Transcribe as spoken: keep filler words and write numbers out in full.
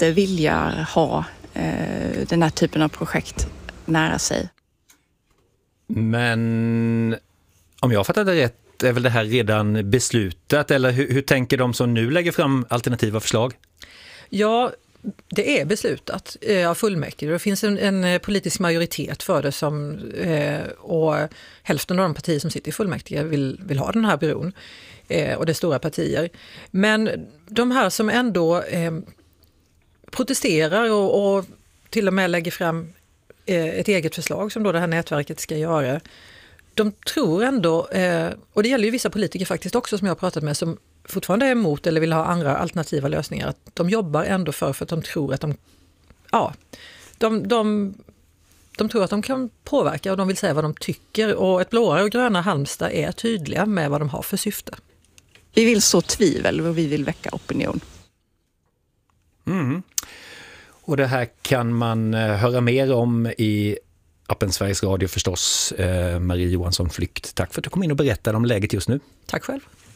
inte vilja ha eh, den här typen av projekt nära sig. Men om jag fattar det rätt är väl det här redan beslutat, eller hur, hur tänker de som nu lägger fram alternativa förslag? Ja, det är beslutat av fullmäktige. Det finns en, en politisk majoritet för det som, eh, och hälften av de partier som sitter i fullmäktige vill, vill ha den här bron. Eh, och det är stora partier. Men de här som ändå eh, protesterar och, och till och med lägger fram eh, ett eget förslag som då det här nätverket ska göra. De tror ändå, eh, och det gäller ju vissa politiker faktiskt också som jag har pratat med som fortfarande är emot eller vill ha andra alternativa lösningar, att de jobbar ändå för för att de tror att de, ja, de, de, de tror att de kan påverka och de vill säga vad de tycker, och ett blåa och gröna Halmstad är tydliga med vad de har för syfte. Vi vill så tvivel och vi vill väcka opinion. Mm. Och det här kan man höra mer om i appen Sveriges Radio förstås. eh, Marie Johansson Flykt, tack för att du kom in och berättade om läget just nu. Tack själv.